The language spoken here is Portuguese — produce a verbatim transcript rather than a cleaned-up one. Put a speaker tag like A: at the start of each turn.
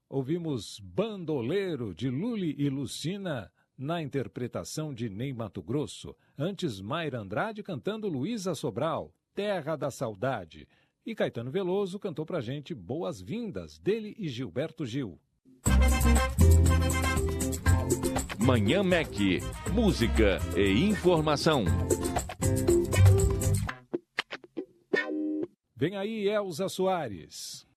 A: Ouvimos Bandoleiro, de Lully e Lucina, na interpretação de Ney Matogrosso. Antes, Mayra Andrade cantando Luísa Sobral, Terra da Saudade. E Caetano Veloso cantou pra gente Boas-Vindas, dele e Gilberto Gil.
B: Manhã Mac, música e informação.
A: Vem aí Elza Soares.